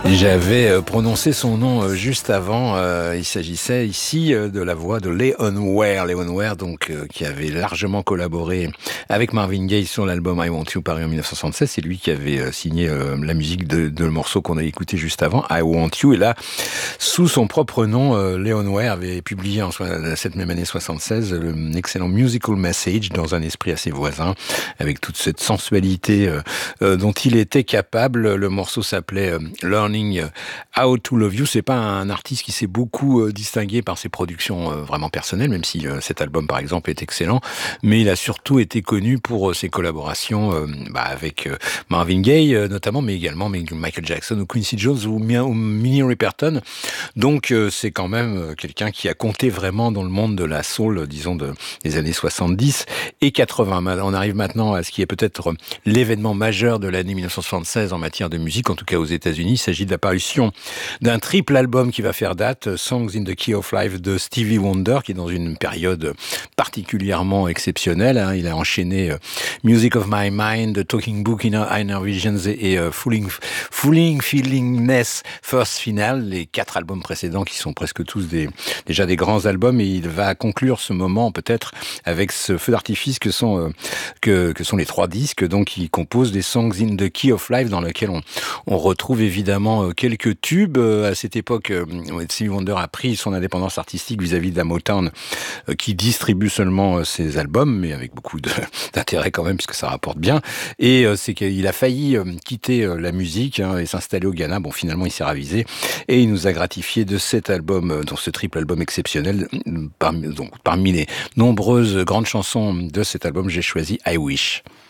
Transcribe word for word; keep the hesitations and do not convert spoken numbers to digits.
J'avais euh, prononcé son nom euh, juste avant. Euh, il s'agissait ici euh, de la voix de Leon Ware. Leon Ware, donc, euh, qui avait largement collaboré avec Marvin Gaye sur l'album I Want You, paru en dix-neuf cent soixante-seize. C'est lui qui avait euh, signé euh, la musique de, de le morceau qu'on a écouté juste avant, I Want You. Et là, sous son propre nom, euh, Leon Ware avait publié en so- cette même année soixante-seize un excellent musical message dans un esprit assez voisin, avec toute cette sensualité euh, euh, dont il était capable. Le morceau s'appelait euh, Learning How to Love You. C'est pas un artiste qui s'est beaucoup euh, distingué par ses productions euh, vraiment personnelles, même si euh, cet album par exemple est excellent, mais il a surtout été connu pour euh, ses collaborations euh, bah, avec euh, Marvin Gaye euh, notamment, mais également Michael Jackson ou Quincy Jones ou, Mi- ou Minnie Riperton. Donc euh, c'est quand même euh, quelqu'un qui a compté vraiment dans le monde de la soul, euh, disons de, des années soixante-dix et quatre-vingts. On arrive maintenant à ce qui est peut-être l'événement majeur de l'année dix-neuf cent soixante-seize en matière de musique, en tout cas aux États-Unis. Il s'agit de l'apparition d'un triple album qui va faire date, Songs in the Key of Life de Stevie Wonder, qui est dans une période particulièrement exceptionnelle. Hein. Il a enchaîné euh, Music of My Mind, Talking Book, Inner, Inner Visions et, et euh, Fooling, Fooling Feelingness First Final, les quatre albums précédents qui sont presque tous des, déjà des grands albums, et il va conclure ce moment peut-être avec ce feu d'artifice que sont, euh, que, que sont les trois disques, donc qui composent des Songs in the Key of Life, dans lesquels on, on retrouve évidemment quelques tubes. À cette époque, Stevie Wonder a pris son indépendance artistique vis-à-vis de la Motown, qui distribue seulement ses albums, mais avec beaucoup de, d'intérêt quand même, puisque ça rapporte bien. Et c'est qu'il a failli quitter la musique hein, et s'installer au Ghana. Bon, finalement, il s'est ravisé et il nous a gratifié de cet album, dans ce triple album exceptionnel. Parmi, donc, parmi les nombreuses grandes chansons de cet album, j'ai choisi I Wish.